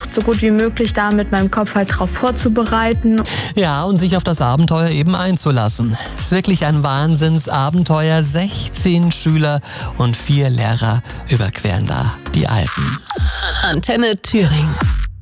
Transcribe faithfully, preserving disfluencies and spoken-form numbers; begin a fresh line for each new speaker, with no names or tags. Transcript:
versucht, so gut wie möglich da mit meinem Kopf halt drauf vorzubereiten.
Ja, und sich auf das Abenteuer eben einzulassen. Es ist wirklich ein Wahnsinnsabenteuer. sechzehn Schüler und vier Lehrer überqueren da die Alpen.
Antenne Thüringen.